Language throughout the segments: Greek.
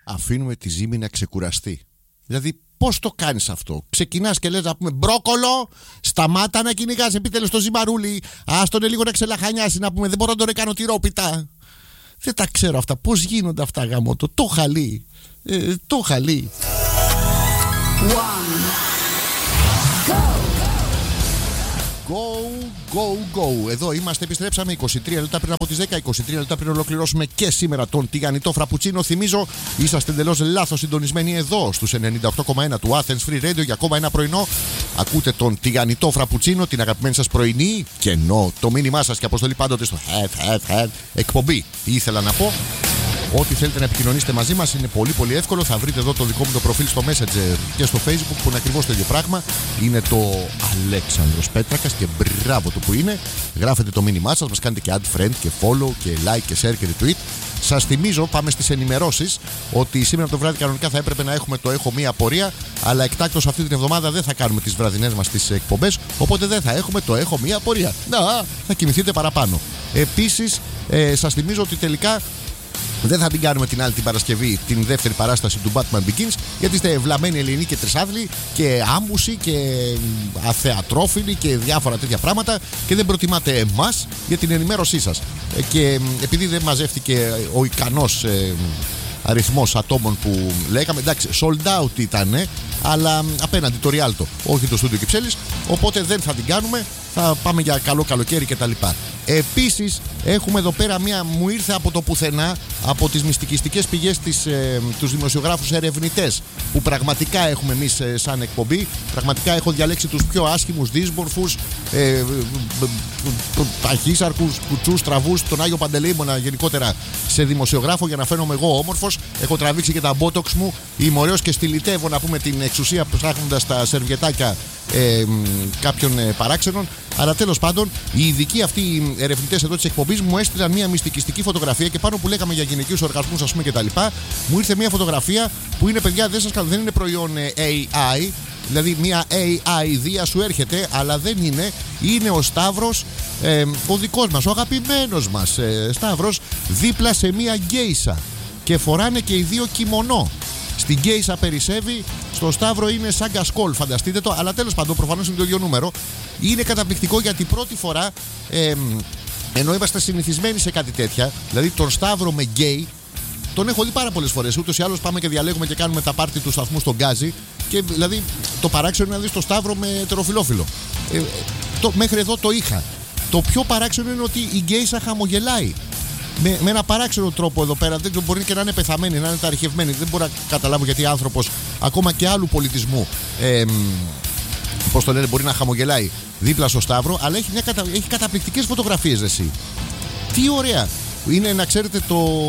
αφήνουμε τη ζύμη να ξεκουραστεί. Δηλαδή, πώς το κάνεις αυτό? Ξεκινάς και λες να πούμε μπρόκολο, σταμάτα να κυνηγάς επιτέλους το ζυμαρούλι. Άστον λίγο να ξελαχανιάσει, να πούμε δεν μπορώ να τον κάνω τυρόπιτα. Δεν τα ξέρω αυτά. Πώς γίνονται αυτά, γαμώτο? Το χαλί. Το χαλί. Go. Εδώ είμαστε, επιστρέψαμε 23 λεπτά πριν από τις 10, 23 λεπτά πριν ολοκληρώσουμε και σήμερα τον τηγανιτό φραπουτσίνο. Θυμίζω, είσαστε εντελώς λάθος συντονισμένοι εδώ στους 98,1 του Athens Free Radio για ακόμα ένα πρωινό. Ακούτε τον τηγανιτό φραπουτσίνο, την αγαπημένη σας πρωινή και ενώ το μήνυμά σας και αποστολή πάντοτε στο εκπομπή. Ήθελα να πω. Ό,τι θέλετε να επικοινωνήσετε μαζί μας είναι πολύ εύκολο. Θα βρείτε εδώ το δικό μου το προφίλ στο Messenger και στο Facebook που είναι ακριβώς το ίδιο πράγμα. Είναι το Αλέξανδρος Πέτρακας και μπράβο του που είναι. Γράφετε το μήνυμά σας, μας κάνετε και add friend και follow και like και share και retweet. Σας θυμίζω, πάμε στις ενημερώσεις, ότι σήμερα το βράδυ κανονικά θα έπρεπε να έχουμε το Έχω Μία Απορία, αλλά εκτάκτως αυτή την εβδομάδα δεν θα κάνουμε τις βραδινές μας τις εκπομπές, οπότε δεν θα έχουμε το Έχω Μία Απορία. Θα κοιμηθείτε παραπάνω. Επίσης, σας θυμίζω ότι τελικά δεν θα την κάνουμε την άλλη την Παρασκευή, την δεύτερη παράσταση του Batman Begins, γιατί είστε ευλαμμένοι Ελληνοί και τρισάδλοι και άμμουσοι και αθεατρόφιλοι και διάφορα τέτοια πράγματα και δεν προτιμάτε εμάς για την ενημέρωσή σας. Και επειδή δεν μαζεύτηκε ο ικανός αριθμός ατόμων που λέγαμε, εντάξει, sold out ήταν, αλλά απέναντι το Rialto, όχι το στούντιο Κυψέλης, οπότε δεν θα την κάνουμε, θα πάμε για καλό καλοκαίρι κτλ. Επίσης έχουμε εδώ πέρα μου ήρθε από το πουθενά, από τις μυστικιστικές πηγές τους δημοσιογράφους ερευνητές που πραγματικά έχουμε εμείς σαν εκπομπή. Πραγματικά έχω διαλέξει τους πιο άσχημους, δύσμορφους, ταχύσαρκους, κουτσούς, τραβούς, τον Άγιο Παντελεήμονα γενικότερα σε δημοσιογράφο για να φαίνομαι εγώ όμορφος. Έχω τραβήξει και τα μπότοξ μου, είμαι ωραίος και στυλιτεύω να πούμε την εξουσία ψάχνοντας τα σερβιετάκια κάποιων παράξενων. Αλλά τέλος πάντων, οι ειδικοί αυτοί οι ερευνητές εδώ της εκπομπής μου έστειλαν μια μυστικιστική φωτογραφία και πάνω που λέγαμε για γυναικείους οργασμούς, ας πούμε κτλ. Μου ήρθε μια φωτογραφία που είναι, παιδιά, δεν είναι προϊόν AI, δηλαδή μια AI δία σου έρχεται, αλλά δεν είναι. Είναι ο Σταύρος, ο δικός μας, ο αγαπημένος μας Σταύρος, δίπλα σε μια γκέισα και φοράνε και οι δύο κιμονό. Στην γκέισα περισσεύει, στο Σταύρο είναι σαν κασκόλ, φανταστείτε το, αλλά τέλος πάντων προφανώς είναι το ίδιο νούμερο. Είναι καταπληκτικό γιατί πρώτη φορά, ενώ είμαστε συνηθισμένοι σε κάτι τέτοια, δηλαδή τον Σταύρο με γκέι, τον έχω δει πάρα πολλές φορές. Ούτως ή άλλως πάμε και διαλέγουμε και κάνουμε τα πάρτι του σταθμού στον Γκάζι. Και δηλαδή το παράξενο είναι να δεις τον Σταύρο με ετεροφιλόφιλο. Μέχρι εδώ το είχα. Το πιο παράξενο είναι ότι η γκέισα χαμογελάει. Με ένα παράξενο τρόπο εδώ πέρα. Δεν μπορεί και να είναι πεθαμένη, να είναι ταρυχευμένη. Δεν μπορώ να καταλάβω γιατί άνθρωπος ακόμα και άλλου πολιτισμού, πώς το λένε, μπορεί να χαμογελάει δίπλα στο Σταύρο. Αλλά έχει καταπληκτικές φωτογραφίες, εσύ. Τι ωραία. Είναι, να ξέρετε,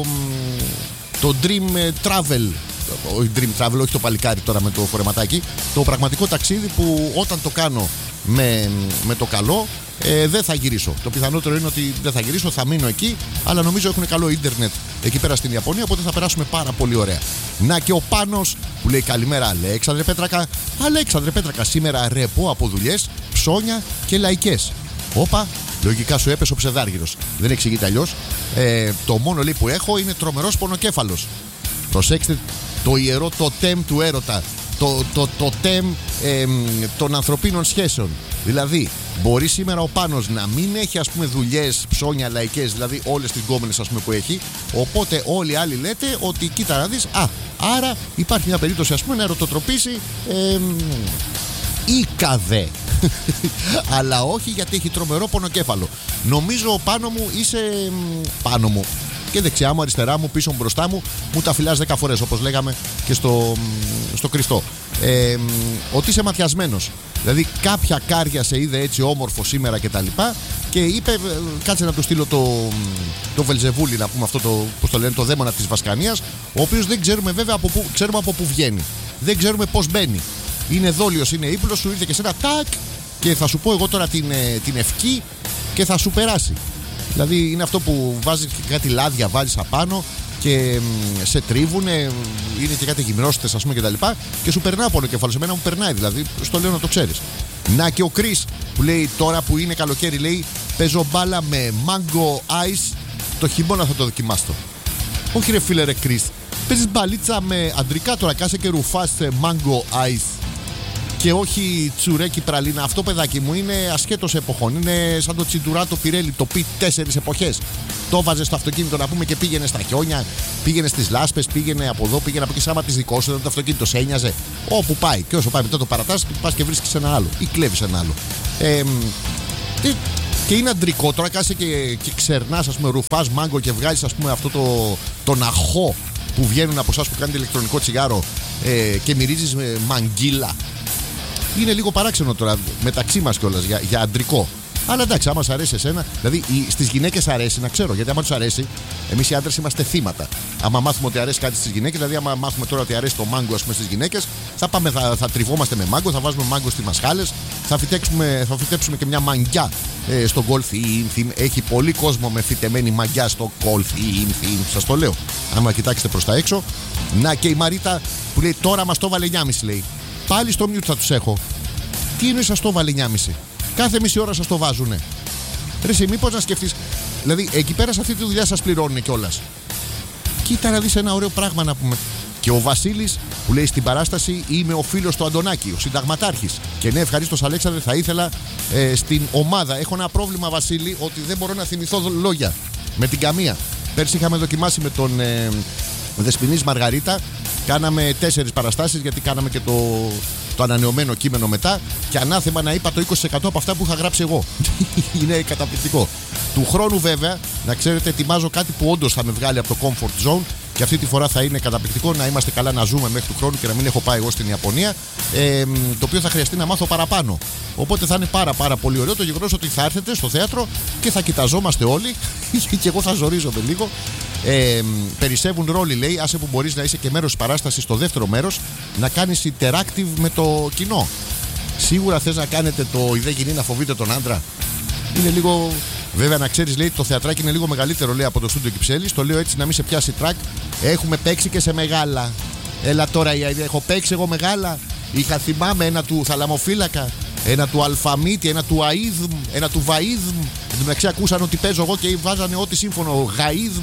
το Dream Travel. Όχι Dream Travel, όχι το παλικάρι τώρα με το φορεματάκι. Το πραγματικό ταξίδι που όταν το κάνω με το καλό, δεν θα γυρίσω. Το πιθανότερο είναι ότι δεν θα γυρίσω, θα μείνω εκεί. Αλλά νομίζω έχουν καλό ίντερνετ εκεί πέρα στην Ιαπωνία, οπότε θα περάσουμε πάρα πολύ ωραία. Να και ο Πάνος που λέει καλημέρα, Αλέξανδρε Πέτρακα. Αλέξανδρε Πέτρακα, σήμερα ρεπό από δουλειές, ψώνια και λαϊκές. Όπα, λογικά σου έπεσε ο ψευδάργυρος. Δεν εξηγείται αλλιώς. Το μόνο λέει που έχω είναι τρομερός πονοκέφαλος. Προσέξτε το ιερό τοτέμ του έρωτα. Το τοτέμ των ανθρωπίνων σχέσεων. Δηλαδή, μπορεί σήμερα ο Πάνος να μην έχει, ας πούμε, δουλειές, ψώνια, λαϊκές, δηλαδή όλες τις γκόμενες, ας πούμε, που έχει. Οπότε όλοι οι άλλοι λέτε ότι κοίτα να δεις, άρα υπάρχει μια περίπτωση, ας πούμε, να ερωτοτροπήσει ή καδέ. Αλλά όχι, γιατί έχει τρομερό πονοκέφαλο. Νομίζω πάνω μου είσαι πάνω μου. Και δεξιά μου, αριστερά μου, πίσω μου, μπροστά μου, μου τα φυλάς 10 φορές, όπως λέγαμε και στο κρυφτό. Ότι είσαι ματιασμένος. Δηλαδή, κάποια κάρια σε είδε έτσι όμορφο σήμερα και τα λοιπά, και είπε, κάτσε να του στείλω το Βελζεβούλη, να πούμε αυτό πώς το λένε, το δαίμονα της Βασκανίας, ο οποίος δεν ξέρουμε βέβαια ξέρουμε από πού βγαίνει. Δεν ξέρουμε πώς μπαίνει. Είναι δόλιος, είναι ύπουλος, σου ήρθε και σε ένα τάκ, και θα σου πω εγώ τώρα την ευχή και θα σου περάσει. Δηλαδή είναι αυτό που βάζεις κάτι λάδια, βάζεις απάνω και σε τρίβουνε, είναι και κάτι γυμνώστες, ας πούμε, και τα λοιπά, και σου περνά από το κεφάλι. Σε μένα μου περνάει, δηλαδή, στο λέω να το ξέρεις. Να και ο Chris που λέει τώρα που είναι καλοκαίρι, λέει παίζω μπάλα με mango ice, το χειμώνα θα το δοκιμάσω. Όχι ρε φίλε ρε Chris, Παίζεις μπαλίτσα με αντρικά τώρα, κάσε και ρουφάς mango ice και όχι τσουρέκι πραλίνα. Αυτό, παιδάκι μου, είναι ασχέτως εποχών. Είναι σαν το τσιντουράτο Πιρέλι, το πει 4 εποχές. Το βάζε στο αυτοκίνητο να πούμε και πήγαινε στα χιόνια, πήγαινε στις λάσπες, πήγαινε από εδώ, πήγαινε από εκεί. Άμα τη δικό σου, το αυτοκίνητο σε ένοιαζε. Όπου πάει. Και όσο πάει μετά το παρατάς, πας και βρίσκεις ένα άλλο ή κλέβεις ένα άλλο. Και είναι αντρικό τώρα, κάτσε και ξερνάς, ας πούμε, ρουφάς μάγκο και βγάζεις, ας πούμε, αυτό τον αχό που βγαίνουν από εσάς που κάνετε ηλεκτρονικό τσιγάρο και μυρίζεις μαγγίλα. Είναι λίγο παράξενο τώρα μεταξύ μας κιόλας για αντρικό. Αλλά εντάξει, άμα σ' αρέσει εσένα, δηλαδή στις γυναίκες αρέσει, να ξέρω, γιατί άμα τους αρέσει, εμείς οι άντρες είμαστε θύματα. Άμα μάθουμε ότι αρέσει κάτι στις γυναίκες, δηλαδή άμα μάθουμε τώρα ότι αρέσει το μάγκο, ας πούμε, στις γυναίκες, θα τριβόμαστε με μάγκο, θα βάζουμε μάγκο στις μασχάλες, θα φυτέψουμε και μια μαγκιά στο golf theme. Έχει πολύ κόσμο με φυτεμένη μαγκιά στο golf theme, σας το λέω. Άμα κοιτάξετε προς τα έξω. Να και η Μαρίτα που λέει τώρα μας το βάλε 9,5 λέει. Πάλι στο mute θα τους έχω. Τι είναι σας το βάλε 9,5? Κάθε μισή ώρα σας το βάζουνε. Ρε εσύ, μήπως να σκεφτείς, δηλαδή εκεί πέρα σε αυτή τη δουλειά σας πληρώνουν κιόλας. Κοίτα να δεις ένα ωραίο πράγμα να πούμε. Και ο Βασίλης που λέει στην παράσταση είμαι ο φίλος του Αντωνάκη, ο συνταγματάρχης. Και ναι, ευχαρίστως Αλέξανδρε, θα ήθελα στην ομάδα. Έχω ένα πρόβλημα, Βασίλη, ότι δεν μπορώ να θυμηθώ λόγια με την καμία. Πέρσι είχαμε δοκιμάσει με τον Δεσποινής Μαργαρίτα. Κάναμε 4 παραστάσεις γιατί κάναμε και το ανανεωμένο κείμενο μετά. Και ανάθεμα να είπα το 20% από αυτά που είχα γράψει εγώ. Είναι καταπληκτικό. Του χρόνου, βέβαια, να ξέρετε, ετοιμάζω κάτι που όντως θα με βγάλει από το comfort zone. Και αυτή τη φορά θα είναι καταπληκτικό, να είμαστε καλά, να ζούμε μέχρι του χρόνου και να μην έχω πάει εγώ στην Ιαπωνία. Το οποίο θα χρειαστεί να μάθω παραπάνω. Οπότε θα είναι πάρα πολύ ωραίο το γεγονός ότι θα έρθετε στο θέατρο και θα κοιταζόμαστε όλοι. Και εγώ θα ζορίζομαι λίγο. Περισσεύουν ρόλοι, λέει. Άσε που μπορείς να είσαι και μέρος της παράστασης στο δεύτερο μέρος, να κάνεις interactive με το κοινό. Σίγουρα θες να κάνετε το «Η δε γυνή να φοβείται τον άντρα»? Είναι λίγο. Βέβαια, να ξέρεις, λέει, το θεατράκι είναι λίγο μεγαλύτερο, λέει, από το στούντιο Κυψέλης. Το λέω έτσι να μην σε πιάσει τρακ. Έχουμε παίξει και σε μεγάλα. Έλα τώρα, έχω παίξει εγώ μεγάλα. Θυμάμαι ένα του Θαλαμοφύλακα, ένα του Αλφαμίτη, ένα του Αΐδμ, ένα του Βαΐδμ. Εν τω μεταξύ ακούσαν ότι παίζω εγώ και βάζανε ό,τι σύμφωνο. Γαΐδμ,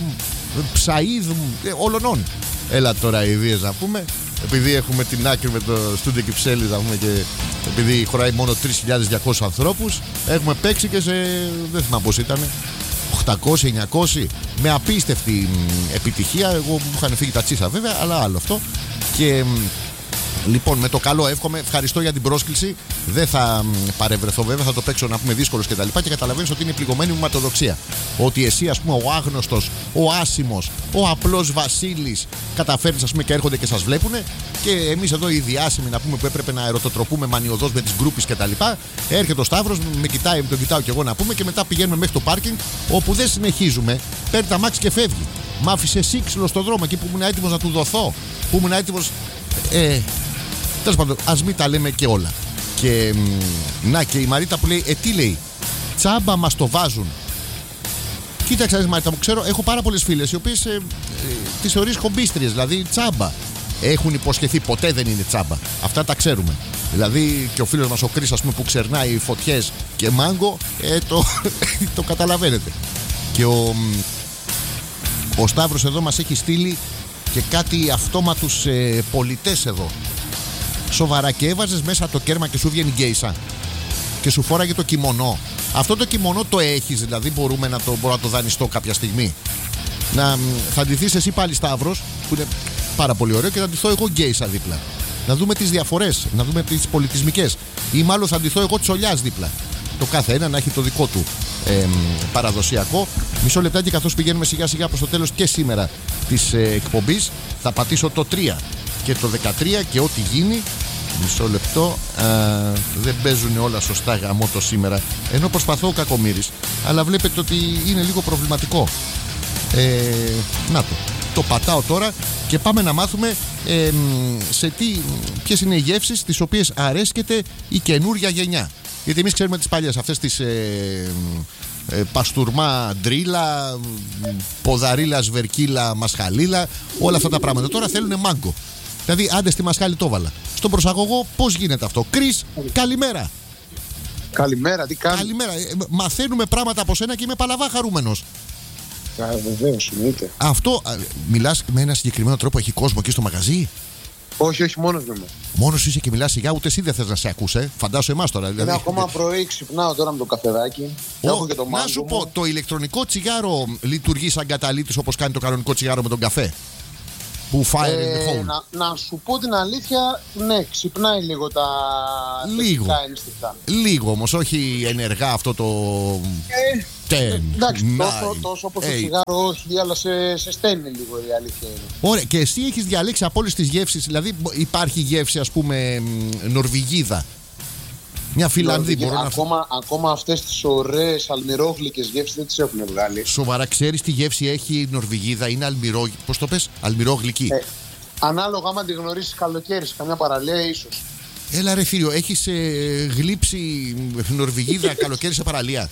Ψαΐδμ, όλων. Έλα τώρα, ιδίες να πούμε. Επειδή έχουμε την άκρη με το στούντιο Κυψέλης, να πούμε, και επειδή χωράει μόνο 3.200 ανθρώπους, έχουμε παίξει και σε, δεν θυμάμαι πώς ήταν, 800-900, με απίστευτη επιτυχία. Εγώ μου είχαν φύγει τα τσίσα βέβαια, αλλά άλλο αυτό. Και λοιπόν, με το καλό εύχομαι, ευχαριστώ για την πρόσκληση. Δεν θα παρευρεθώ βέβαια, θα το παίξω να πούμε δύσκολος κτλ. Και καταλαβαίνεις ότι είναι πληγωμένη μου ματοδοξία. Ότι εσύ, ας πούμε, ο άγνωστος, ο άσημος, ο απλός Βασίλης, καταφέρνεις, ας πούμε, και έρχονται και σας βλέπουνε. Και εμείς εδώ οι διάσημοι, να πούμε, που έπρεπε να ερωτοτροπούμε μανιωδώς με τις γκρούπες κτλ. Έρχεται ο Σταύρος, με κοιτάει, τον κοιτάω κι εγώ να πούμε, και μετά πηγαίνουμε μέχρι το πάρκινγκ, όπου δεν συνεχίζουμε. Παίρνει τα μάξι και φεύγει. Μ' άφησε σύξυλο στον δρόμο εκεί που ήμουν έτοιμος να του δοθώ. Που ήμουν έτοιμος. Τέλος πάντων, ας μην τα λέμε και όλα. Και να, και η Μαρίτα που λέει, τι λέει, τσάμπα μας το βάζουν. Κοίταξε, Μαρίτα μου, ξέρω, έχω πάρα πολλές φίλες οι οποίες τις θεωρείς χομπίστριες, δηλαδή τσάμπα. Έχουν υποσχεθεί, ποτέ δεν είναι τσάμπα. Αυτά τα ξέρουμε. Δηλαδή και ο φίλος μας ο Κρίς, ας πούμε, που ξερνάει φωτιές και μάγκο, το καταλαβαίνετε. Και ο Σταύρος εδώ μας έχει στείλει και κάτι αυτόματους πολιτές εδώ. Σοβαρά, και έβαζες μέσα το κέρμα και σου βγαίνει γκέισα και σου φόραγε το κιμονό. Αυτό το κιμονό το έχεις, δηλαδή μπορώ να το δανειστώ κάποια στιγμή? Θα ντυθείς εσύ πάλι Σταύρος, που είναι πάρα πολύ ωραίο, και θα ντυθώ εγώ γκέισα δίπλα. Να δούμε τις διαφορές, να δούμε τις πολιτισμικές. Ή μάλλον θα ντυθώ εγώ τσολιάς δίπλα. Το κάθε ένα να έχει το δικό του παραδοσιακό. Μισό λεπτάκι, καθώς πηγαίνουμε σιγά σιγά προς το τέλος και σήμερα της εκπομπής. Θα πατήσω το 3 και το 13 και ό,τι γίνει. Μισό λεπτό. Δεν παίζουν όλα σωστά γαμώτο σήμερα, ενώ προσπαθώ, ο κακομοίρης. Αλλά βλέπετε ότι είναι λίγο προβληματικό. Να το πατάω τώρα και πάμε να μάθουμε ποιες είναι οι γεύσεις τις οποίες αρέσκεται η καινούρια γενιά. Γιατί εμείς ξέρουμε τις παλιές, αυτές τις παστούρμα, ντρίλα, ποδαρίλα, σβερκίλα, μασχαλίλα, όλα αυτά τα πράγματα. Τώρα θέλουν μάγκο. Δηλαδή, άντε στη μασχάλη το βάλα. Στον προσαγωγό, πώς γίνεται αυτό? Κρίς, καλημέρα. Καλημέρα, τι κάνεις? Καλημέρα. Μαθαίνουμε πράγματα από σένα και είμαι παλαβά χαρούμενος. Βεβαίως, εννοείται. Αυτό μιλάς με ένα συγκεκριμένο τρόπο, έχει κόσμο εκεί στο μαγαζί? Όχι, μόνος με εμένα. Μόνος είσαι και μιλάς σιγά, ούτε εσύ δεν θες να σε ακούσε. Φαντάσου εμάς τώρα. Είναι ακόμα πρωί, ξυπνάω τώρα με το καφεδάκι. Έχω και το μάγκο. Να σου πω, το ηλεκτρονικό τσιγάρο λειτουργεί σαν καταλύτης όπως κάνει το κανονικό τσιγάρο με τον καφέ? Που fire in the hole. Να σου πω την αλήθεια, ναι, ξυπνάει λίγο τα θετικά ενστικτά. Λίγο όμως, όχι ενεργά αυτό το. Εντάξει, τόσο όπως το τσιγάρο, όχι, αλλά σε στέλνει λίγο, η αλήθεια είναι. Ωραία, και εσύ έχεις διαλέξει από όλες τις γεύσεις, δηλαδή υπάρχει γεύση, ας πούμε, Νορβηγίδα? Μια Φιλανδή μπορώ ακόμα αυτές τις ωραίες αλμυρόγλυκες γεύσεις δεν τις έχουν βγάλει. Σοβαρά, ξέρεις τι γεύση έχει η Νορβηγίδα? Είναι πώς το πες, αλμυρόγλυκη. Ανάλογα άμα τη γνωρίσεις καλοκαίρι, σε καμιά παραλία ίσως. Έλα ρε Θήριο, έχεις γλύψει Νορβηγίδα καλοκαίρι σε παραλία?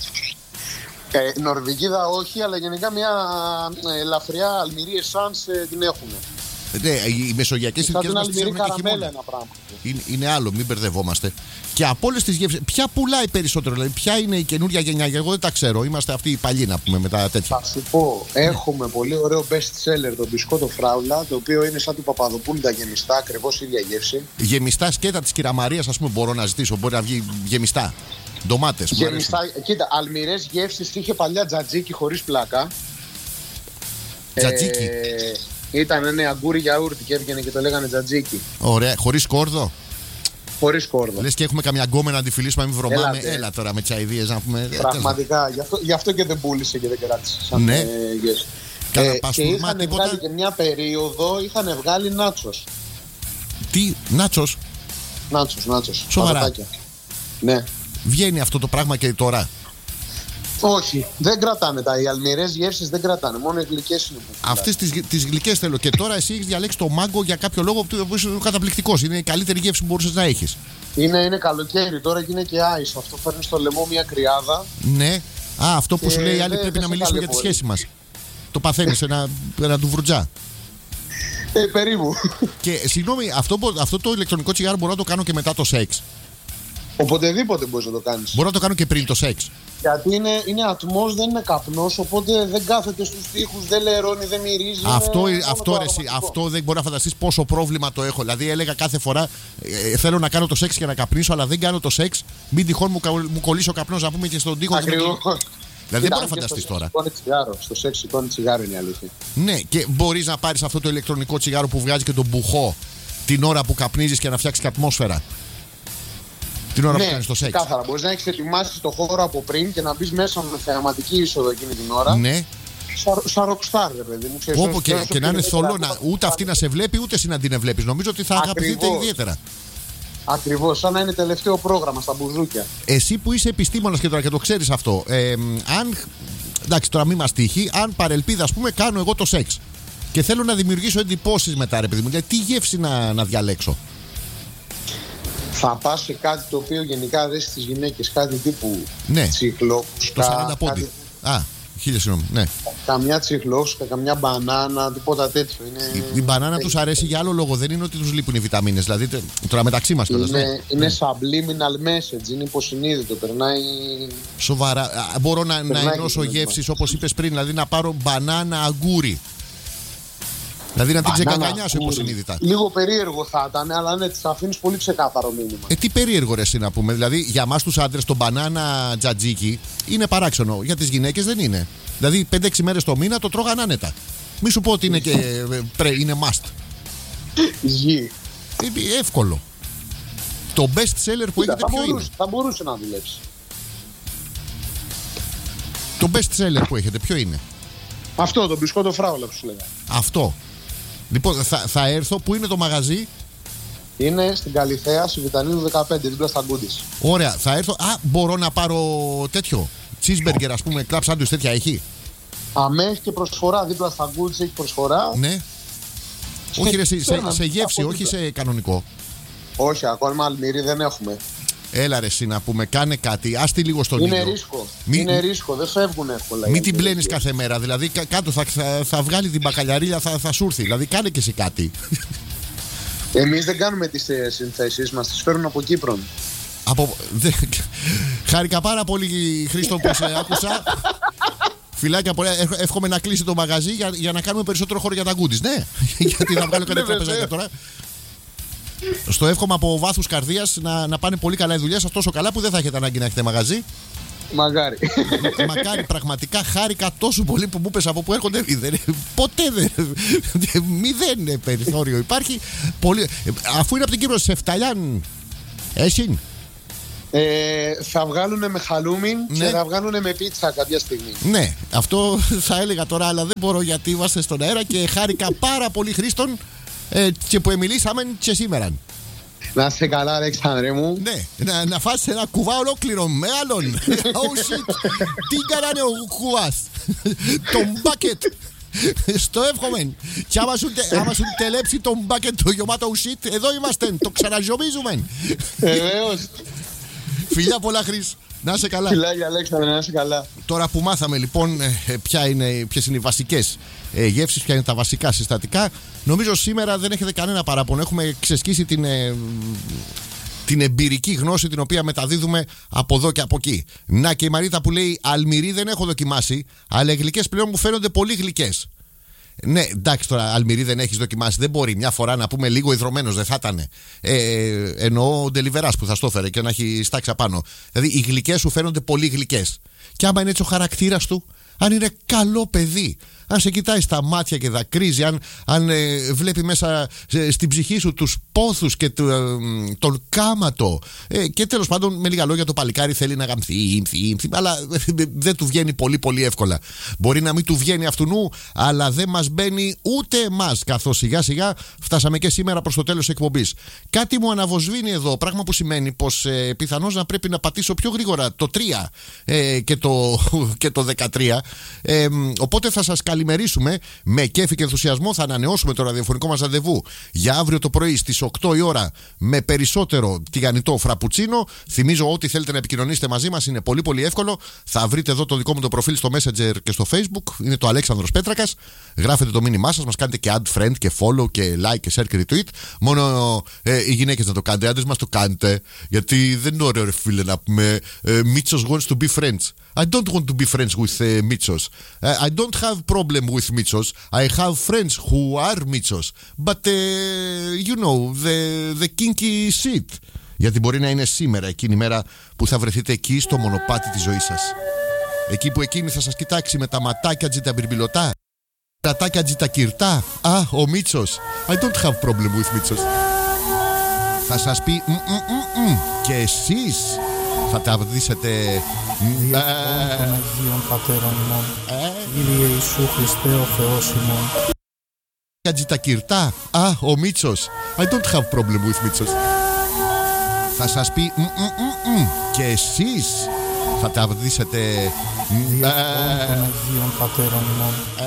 Νορβηγίδα όχι, αλλά γενικά μια ελαφριά αλμυρή εσάνς την έχουμε. Ναι, οι μεσογειακές συντικές μας τις έχουν και χειμώνα. Είναι άλλο, μην μπερδευόμαστε. Και από όλες τις γεύσεις, ποια πουλάει περισσότερο, δηλαδή ποια είναι η καινούργια γενιά? Εγώ δεν τα ξέρω, είμαστε αυτοί οι παλιοί να πούμε με τα τέτοια. Θα σου πω, έχουμε πολύ ωραίο best seller το μπισκότο φράουλα, το οποίο είναι σαν του Παπαδοπούλου τα γεμιστά, ακριβώς ίδια γεύση. Γεμιστά σκέτα της Κυραμαρίας, ας πούμε, μπορώ να ζητήσω, μπορεί να βγει γεμιστά. Ντομάτες. Γεμιστά, κοίτα, αλμυρές γεύσεις είχε παλιά τζατζίκι χωρίς πλάκα. Τζατζίκι. Ήταν αγκούρι γιαούρτι και έβγαινε και το λέγανε τζατζίκι. Ωραία, χωρίς κόρδο. Χωρίς κόρδο. Λες και έχουμε καμιά γκόμενα να τη φιλήσουμε, να μην βρωμάμε. Έλα τώρα με τσαϊδίες να πούμε. Πραγματικά, γι' αυτό και δεν πούλησε και δεν κράτησε. Ναι. Και είχαν βγάλει και μια περίοδο, είχαν βγάλει νάτσος. Τι, νάτσος? Νάτσος. Σοβαρά? Ναι. Βγαίνει αυτό το πράγμα και τώρα? Όχι, δεν κρατάνε οι αλμυρές γεύσεις, δεν κρατάνε. Μόνο οι γλυκές είναι που. Αυτές τις γλυκές θέλω. Και τώρα εσύ έχεις διαλέξει το μάγκο για κάποιο λόγο που είσαι καταπληκτικός. Είναι η καλύτερη γεύση που μπορούσες να έχεις. Είναι καλοκαίρι τώρα και είναι και άϊσο. Αυτό φέρνει στο λαιμό μια κρυάδα. Ναι. Αυτό που σου λέει η άλλη, πρέπει να μιλήσουμε για τη σχέση μας. Το παθαίνεις ένα του βρουτζά. Περίπου. Και συγγνώμη, αυτό το ηλεκτρονικό τσιγάρο μπορώ να το κάνω και μετά το σεξ? Οποτεδήποτε μπορείς να το κάνεις. Μπορώ να το κάνω και πριν το σεξ? Γιατί είναι ατμός, δεν είναι καπνός, οπότε δεν κάθεται στους τοίχους, δεν λερώνει, δεν μυρίζει. Αυτό δεν μπορεί να φανταστείς πόσο πρόβλημα το έχω. Δηλαδή έλεγα κάθε φορά θέλω να κάνω το σεξ και να καπνίσω, αλλά δεν κάνω το σεξ. Μην τυχόν μου κολλήσει ο καπνός, να πούμε, και στον τοίχο. Ακριβώς. Δηλαδή δεν μπορεί να φανταστείς τώρα. Στο σεξ σηκώνει τσιγάρο είναι η αλήθεια. Ναι, και μπορείς να πάρεις αυτό το ηλεκτρονικό τσιγάρο που βγάζει και τον μπουχό την ώρα που καπνίζεις και να φτιάξεις και ατμόσφαιρα. Την ώρα που κάνεις το σεξ. Κάθαρα. Μπορείς να έχεις ετοιμάσει το χώρο από πριν και να μπεις μέσα με θεαματική είσοδο εκείνη την ώρα. Ναι. Σαν rockstar, ρε παιδί μου. Όπου και να είναι θολό, ούτε αυτή να σε βλέπει, ούτε εσύ να την βλέπει. Νομίζω ότι θα αγαπηθείτε ιδιαίτερα. Ακριβώς, σαν να είναι τελευταίο πρόγραμμα στα μπουζούκια. Εσύ που είσαι επιστήμονας και τώρα και το ξέρεις αυτό, αν. Εντάξει, τώρα μην μας τύχει, αν παρελπίδα, ας πούμε, κάνω εγώ το σεξ και θέλω να δημιουργήσω εντυπώσεις μετά, ρε παιδί μου, τι γεύση να διαλέξω? Θα πας σε κάτι το οποίο γενικά δες στις γυναίκες, κάτι τύπου τσιχλόφουσκα. Το 40 πόντι. Χίλια συγγνώμη, ναι. Καμιά τσιχλόφουσκα, καμιά μπανάνα, τίποτα τέτοιο. Η μπανάνα τους αρέσει για άλλο λόγο, δεν είναι ότι τους λείπουν οι βιταμίνες. Δηλαδή τώρα μεταξύ μας τώρα. Είναι subliminal message, είναι υποσυνείδητο, περνάει. Σοβαρά. Μπορώ να ενώσω γεύσεις όπως είπες πριν, δηλαδή να πάρω μπανάνα αγκούρι. Δηλαδή να την ξεκαγανιάσω υποσυνείδητα. Λίγο περίεργο θα ήταν, αλλά ναι, της αφήνεις πολύ ξεκάθαρο μήνυμα. Τι περίεργο ρε εσύ να πούμε. Δηλαδή για εμάς τους άντρες το μπανάνα τζατζίκι είναι παράξενο. Για τις γυναίκες δεν είναι. Δηλαδή 5-6 μέρες το μήνα το τρώγαν άνετα. Μη σου πω ότι είναι και είναι must. Γη. Εύκολο. Το best seller που έχετε ποιο είναι? Θα μπορούσε να δουλέψει. Το best seller που έχετε ποιο είναι? Αυτό, το μπισκότο φράουλα που σου λέγα. Αυτό. Λοιπόν, θα έρθω. Πού είναι το μαγαζί? Είναι στην Καλιθέα, στη Βιτανίδου 15, δίπλα στα Γκούντις. Ωραία, θα έρθω. Μπορώ να πάρω τέτοιο cheeseburger, ας πούμε, κλαπ σάντουιτς, τέτοια έχει? Έχει και προσφορά, δίπλα στα Γκούντις έχει προσφορά. Ναι. Όχι ρε, σε γεύση, όχι σε κανονικό. Όχι, ακόμα αλμυρί δεν έχουμε. Έλα ρε εσύ να πούμε, κάνε κάτι, άστι λίγο στον ήλιο. Είναι ρίσκο. Είναι ρίσκο, δεν φεύγουν εύκολα. Μην την πλένεις κάθε μέρα, δηλαδή κάτω θα βγάλει την μπακαλιαρίλα, θα σου έρθει. Δηλαδή κάνε και εσύ κάτι. Εμείς δεν κάνουμε τις συνθέσεις μας, τις φέρνουν από Κύπρο. Χάρηκα πάρα πολύ, Χρήστο, που σε άκουσα. Φιλάκια πολλά. Εύχομαι να κλείσει το μαγαζί για να κάνουμε περισσότερο χώρο για τα goodies. Ναι, γιατί θα βγάλω κανένα τραπεζάκια τώρα. Στο εύχομαι από βάθους καρδίας να πάνε πολύ καλά οι δουλειές σας, τόσο καλά που δεν θα έχετε ανάγκη να έχετε μαγαζί. Μακάρι. Μακάρι, πραγματικά χάρηκα τόσο πολύ που μου είπες από που έρχονται. Ποτέ μηδέν περιθώριο υπάρχει. Πολύ, αφού είναι από την Κύπρο, σε φταλιάν. Εσύ. Θα βγάλουνε με χαλούμιν, ναι, και θα βγάλουνε με πίτσα κάποια στιγμή. Ναι, αυτό θα έλεγα τώρα, αλλά δεν μπορώ γιατί είμαστε στον αέρα και χάρηκα πάρα πολύ, Χρήστον, και που μιλήσαμε και σήμερα. Να είσαι καλά, Αλέξανδρε μου. Ναι, να φας ένα κουβά ολόκληρο με άλλον. Oh shit, τι κάνανε ο κουβάς. Τον μπάκετ. Στο εύχομαι. Και άμα σου τελέψει τον μπάκετ το γεμάτο shit, εδώ είμαστε, το ξαναζωμίζουμε. Βεβαίως. Φιλιά πολλά, Χρήστο. Να είσαι καλά. Φιλάκια, Αλέξανδρε, να είσαι καλά. Τώρα που μάθαμε λοιπόν ποιες είναι οι βασικές γεύσεις, ποια είναι τα βασικά συστατικά, νομίζω σήμερα δεν έχετε κανένα παράπονο. Έχουμε ξεσκίσει την εμπειρική γνώση την οποία μεταδίδουμε από εδώ και από εκεί. Να και η Μαρίτα που λέει αλμυρί δεν έχω δοκιμάσει, αλλά οι γλυκές πλέον μου φαίνονται πολύ γλυκές. Ναι, εντάξει τώρα, αλμυρί δεν έχεις δοκιμάσει. Δεν μπορεί μια φορά να πούμε λίγο ιδρωμένος, δεν θα ήταν. Εννοώ ο ντελιβεράς που θα στο έφερε και να έχει στάξει απάνω. Δηλαδή οι γλυκές σου φαίνονται πολύ γλυκές. Και άμα είναι έτσι ο χαρακτήρας του, αν είναι καλό παιδί, αν σε κοιτάει στα μάτια και δακρύζει, αν βλέπει μέσα στην ψυχή σου τους πόθους και τον κάματο, και τέλος πάντων με λίγα λόγια το παλικάρι θέλει να γαμθεί, αλλά δεν του βγαίνει πολύ πολύ εύκολα. Μπορεί να μην του βγαίνει αυτουνού, αλλά δεν μας μπαίνει ούτε εμάς, καθώς σιγά σιγά φτάσαμε και σήμερα προς το τέλος της εκπομπής. Κάτι μου αναβοσβήνει εδώ, πράγμα που σημαίνει πως πιθανώς να πρέπει να πατήσω πιο γρήγορα το 3 και το 13, οπότε θα σας καλημερίσουμε με κέφι και ενθουσιασμό. Θα ανανεώσουμε το ραδιοφωνικό μας ραντεβού για αύριο το πρωί στις 8 η ώρα με περισσότερο τηγανιτό φραπουτσίνο. Θυμίζω ότι θέλετε να επικοινωνήσετε μαζί μας, είναι πολύ πολύ εύκολο. Θα βρείτε εδώ το δικό μου το προφίλ στο Messenger και στο Facebook. Είναι το Αλέξανδρος Πέτρακας. Γράφετε το μήνυμά σας, μας κάνετε και add friend και follow και like και share και retweet. Μόνο οι γυναίκες να το κάνετε, οι άντρες μας το κάνετε. Γιατί δεν είναι ωραίο, ρε φίλε, να πούμε Μίτσος wants to be friends. I don't want to be friends with Mitsos. I don't have problem with Mitsos. I have friends who are Mitsos. But you know, the kinky shit. Γιατί μπορεί να είναι σήμερα εκείνη η μέρα που θα βρεθείτε εκεί στο μονοπάτι της ζωής σας. Εκεί που εκείνη θα σας κοιτάξει με τα ματάκια τζιταμπιρμπιλωτά, τα ματάκια τζιτακυρτά. Α, ο Μίτσος. I don't have problem with Mitsos. Θα σας πει και εσείς θα τα δείσετε. Διευκόν των Αγίων Πατέρων ημών, Κύριε Ιησού Χριστέ ο Θεός ημών. Κατζητακυρτά. Α, ο Μίτσος. I don't have problem with Mitsos. Θα σας πει και εσείς θα τα δείσετε. Διευκόν των Αγίων Πατέρων ημών.